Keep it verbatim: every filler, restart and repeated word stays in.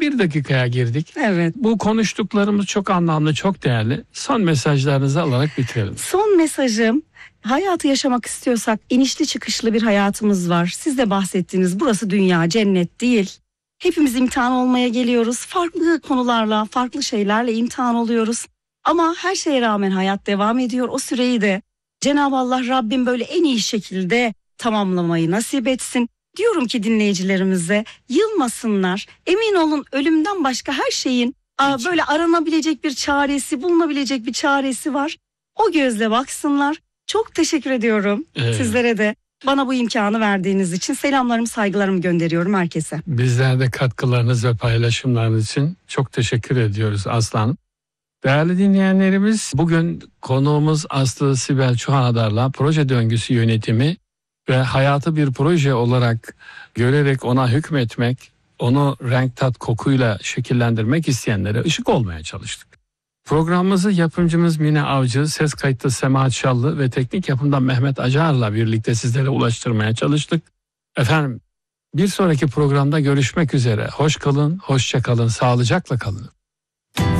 bir dakikaya girdik. Evet. Bu konuştuklarımız çok anlamlı, çok değerli. Son mesajlarınızı alarak bitirelim. Son mesajım, hayatı yaşamak istiyorsak inişli çıkışlı bir hayatımız var. Siz de bahsettiğiniz, burası dünya, cennet değil. Hepimiz imtihan olmaya geliyoruz. Farklı konularla, farklı şeylerle imtihan oluyoruz. Ama her şeye rağmen hayat devam ediyor. O süreyi de Cenab-ı Allah, Rabbim böyle en iyi şekilde tamamlamayı nasip etsin. Diyorum ki dinleyicilerimize, yılmasınlar. Emin olun, ölümden başka her şeyin a, böyle aranabilecek bir çaresi, bulunabilecek bir çaresi var. O gözle baksınlar. Çok teşekkür ediyorum Evet. sizlere de. Bana bu imkanı verdiğiniz için selamlarımı, saygılarımı gönderiyorum herkese. Bizler de katkılarınız ve paylaşımlarınız için çok teşekkür ediyoruz Aslı Hanım. Değerli dinleyenlerimiz, bugün konuğumuz Aslı Sibel Çuhadar'la proje döngüsü yönetimi ve hayatı bir proje olarak görerek ona hükmetmek, onu renk, tat, kokuyla şekillendirmek isteyenlere ışık olmaya çalıştık. Programımızı yapımcımız Mine Avcı, ses kayıtta Semahat Şallı ve teknik yapımda Mehmet Acar'la birlikte sizlere ulaştırmaya çalıştık. Efendim, bir sonraki programda görüşmek üzere. Hoş kalın, hoşça kalın, sağlıcakla kalın.